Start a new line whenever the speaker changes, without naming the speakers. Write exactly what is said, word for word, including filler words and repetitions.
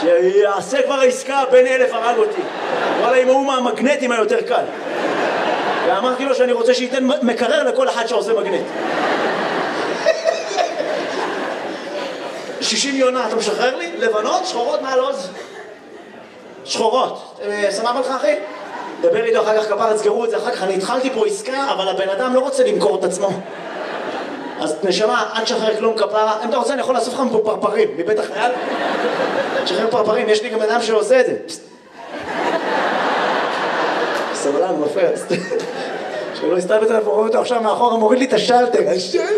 שיעשה כבר העסקה, בין אלף הרג אותי. וואלה, אם הוא מהמגנטים היותר קל. ואמרתי לו שאני רוצה שייתן מקרר לכל אחד שעושה מגנט. שישים יונה, אתה משחרר לי? לבנות, שחורות, מה לוז? שחורות. סמם לך אחי? דבר איתו אחר כך כפר, תסגרו את זה אחר כך. אני התחלתי פה עסקה, אבל הבן אדם לא רוצה למכור את עצמו. אז נשמה, אל תשחרר כלום כפרה. אם אתה רוצה, אני יכול לאסוף לך פה פרפרים, מבית החייל. תשחרר פרפרים, יש לי גם אדם שעושה את זה. סבלן, מפרץ. שלא הסתלבט עליו, רואה אותו עכשיו מאחורה, מוריד לי את השלטר.